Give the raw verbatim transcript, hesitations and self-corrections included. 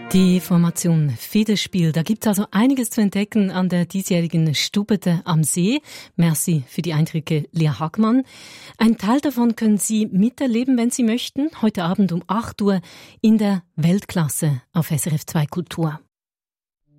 Die Formation Federspiel, da gibt es also einiges zu entdecken an der diesjährigen Stubete am See. Merci für die Eindrücke, Lea Hagmann. Ein Teil davon können Sie miterleben, wenn Sie möchten, heute Abend um acht Uhr in der Weltklasse auf S R F zwei Kultur.